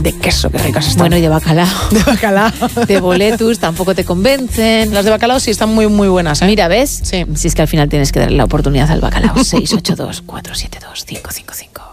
de queso, qué ricas están. Bueno, y de bacalao. De bacalao. De boletus tampoco te convencen. Las de bacalao sí están muy, muy buenas, ¿eh? Mira, ¿ves? Sí. Si es que al final tienes que darle la oportunidad al bacalao. 682 472 555.